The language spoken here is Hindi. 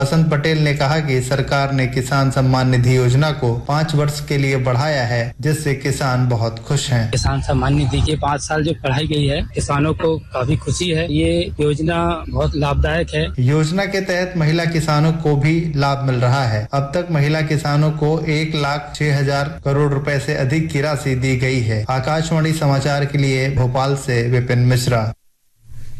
बसंत पटेल ने कहा कि सरकार ने किसान सम्मान निधि योजना को 5 वर्ष के लिए बढ़ाया है, जिससे किसान बहुत खुश हैं। किसान सम्मान निधि के 5 साल जो बढ़ाई गई है, किसानों को काफी खुशी है। ये योजना बहुत लाभदायक है। योजना के तहत महिला किसानों को भी लाभ मिल रहा है। अब तक महिला किसानों को 1,06,000 करोड़ रुपए से अधिक की राशि दी गई है। आकाशवाणी समाचार के लिए भोपाल से विपिन मिश्रा।